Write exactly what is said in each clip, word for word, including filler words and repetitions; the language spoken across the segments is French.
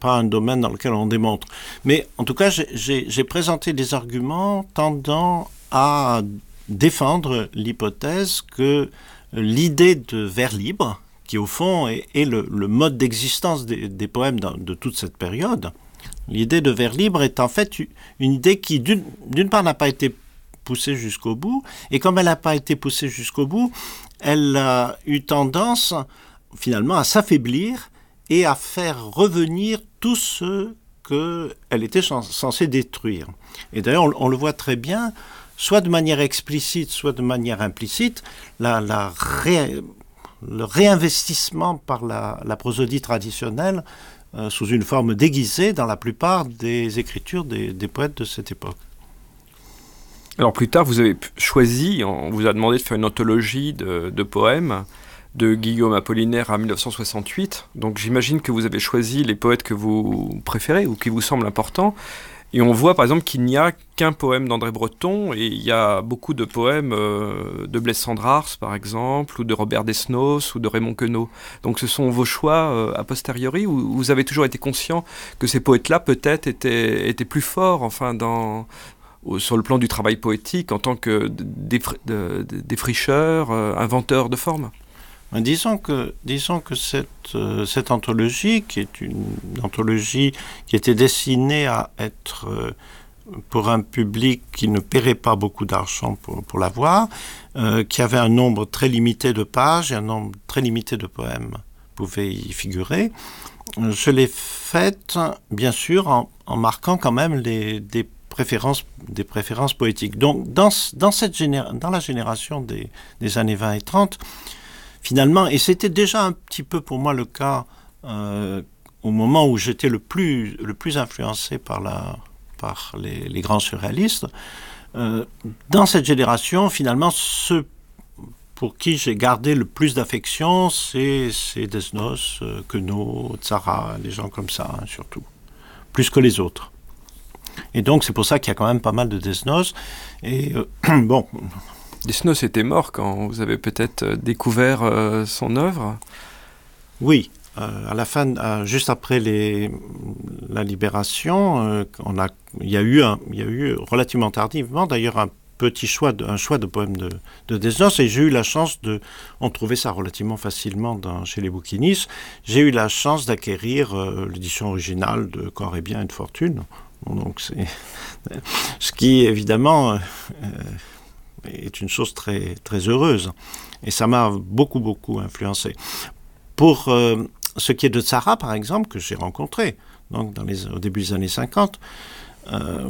pas un domaine dans lequel on démontre. Mais en tout cas, j'ai, j'ai, j'ai présenté des arguments tendant à défendre l'hypothèse que l'idée de vers libre, qui au fond est, est le, le mode d'existence des, des poèmes dans, de toute cette période, l'idée de vers libre est en fait une idée qui, d'une, d'une part, n'a pas été poussée jusqu'au bout, et comme elle n'a pas été poussée jusqu'au bout, elle a eu tendance, finalement, à s'affaiblir et à faire revenir tout ce qu'elle était censée détruire. Et d'ailleurs, on, on le voit très bien, soit de manière explicite, soit de manière implicite, la, la ré, le réinvestissement par la, la prosodie traditionnelle euh, sous une forme déguisée dans la plupart des écritures des, des poètes de cette époque. Alors plus tard, vous avez choisi, on vous a demandé de faire une anthologie de, de poèmes de Guillaume Apollinaire à dix-neuf cent soixante-huit. Donc j'imagine que vous avez choisi les poètes que vous préférez ou qui vous semblent importants. Et on voit par exemple qu'il n'y a qu'un poème d'André Breton et il y a beaucoup de poèmes euh, de Blaise Cendrars par exemple, ou de Robert Desnos ou de Raymond Queneau. Donc ce sont vos choix euh, a posteriori ou vous avez toujours été conscient que ces poètes-là peut-être étaient, étaient plus forts enfin dans... sur le plan du travail poétique, en tant que défri- de, de, défricheur, euh, inventeur de formes? Disons que, disons que cette, euh, cette anthologie, qui est une anthologie qui était destinée à être euh, pour un public qui ne paierait pas beaucoup d'argent pour, pour la voir, euh, qui avait un nombre très limité de pages et un nombre très limité de poèmes pouvaient y figurer, je l'ai faite, bien sûr, en, en marquant quand même les, des préférences, des préférences poétiques. Donc, dans, dans, cette géné- dans la génération des, des années vingt et trente, finalement, et c'était déjà un petit peu pour moi le cas euh, au moment où j'étais le plus, le plus influencé par, la, par les, les grands surréalistes, euh, dans cette génération, finalement, ceux pour qui j'ai gardé le plus d'affection, c'est, c'est Desnos, euh, Queneau, Tzara, des gens comme ça, hein, surtout, plus que les autres. Et donc, c'est pour ça qu'il y a quand même pas mal de Desnos. Et euh, bon... Desnos était mort quand vous avez peut-être découvert euh, son œuvre. Oui, euh, à la fin, euh, juste après les, la libération, euh, on a, il y a eu, un, il y a eu relativement tardivement, d'ailleurs, un petit choix, de, un choix de poèmes de, de Desnos, et j'ai eu la chance de, on trouvait ça relativement facilement dans, chez les bouquinistes. J'ai eu la chance d'acquérir euh, l'édition originale de Corps et bien et de fortune. Donc c'est ce qui évidemment. Euh, est une chose très, très heureuse. Et ça m'a beaucoup, beaucoup influencé. Pour euh, ce qui est de Tzara, par exemple, que j'ai rencontré donc dans les, au début des années cinquante, euh,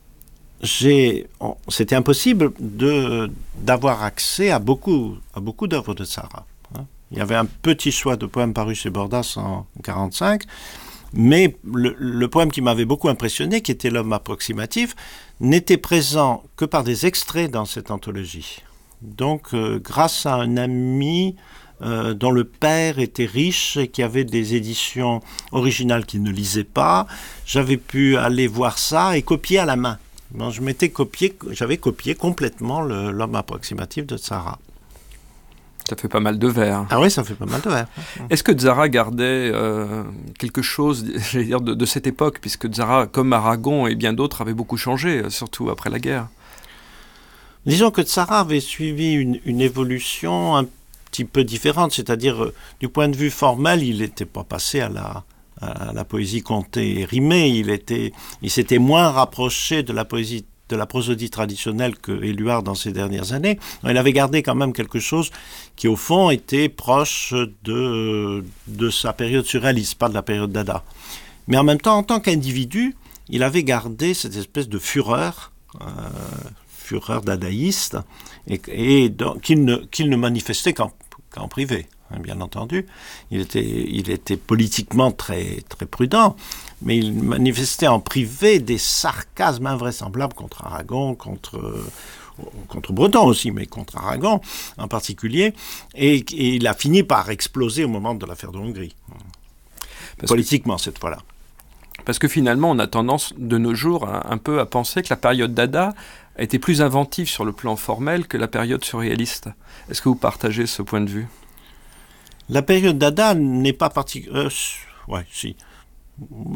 j'ai, on, c'était impossible de, d'avoir accès à beaucoup, à beaucoup d'œuvres de Tzara. Hein. Il y avait un petit choix de poèmes parus chez Bordas en mille neuf cent quarante-cinq, mais le, le poème qui m'avait beaucoup impressionné, qui était L'homme approximatif, n'était présent que par des extraits dans cette anthologie. Donc, euh, grâce à un ami euh, dont le père était riche et qui avait des éditions originales qu'il ne lisait pas, j'avais pu aller voir ça et copier à la main. Donc, je m'étais copié, j'avais copié complètement le, L'homme approximatif de Tzara. Ça fait pas mal de vers. Ah oui, ça fait pas mal de vers. Est-ce que Tzara gardait euh, quelque chose, j'allais dire, de, de cette époque, puisque Tzara, comme Aragon et bien d'autres, avait beaucoup changé, surtout après la guerre? Disons que Tzara avait suivi une, une évolution un petit peu différente, c'est-à-dire, euh, du point de vue formel, il n'était pas passé à la, à la poésie contée et rimée, il, était, il s'était moins rapproché de la poésie de la prosodie traditionnelle que Éluard dans ces dernières années. Il avait gardé quand même quelque chose qui, au fond, était proche de, de sa période surréaliste, pas de la période Dada. Mais en même temps, en tant qu'individu, il avait gardé cette espèce de fureur, euh, fureur dadaïste, et, et donc, qu'il, ne, qu'il ne manifestait qu'en, qu'en privé, hein, bien entendu. Il était, il était politiquement très, très prudent, mais il manifestait en privé des sarcasmes invraisemblables contre Aragon, contre, euh, contre Breton aussi, mais contre Aragon en particulier, et, et il a fini par exploser au moment de l'affaire de Hongrie. Parce politiquement, que, cette fois-là. Parce que finalement, on a tendance, de nos jours, un, un peu à penser que la période Dada a été plus inventive sur le plan formel que la période surréaliste. Est-ce que vous partagez ce point de vue? La période Dada n'est pas particulière... Euh, ouais, si...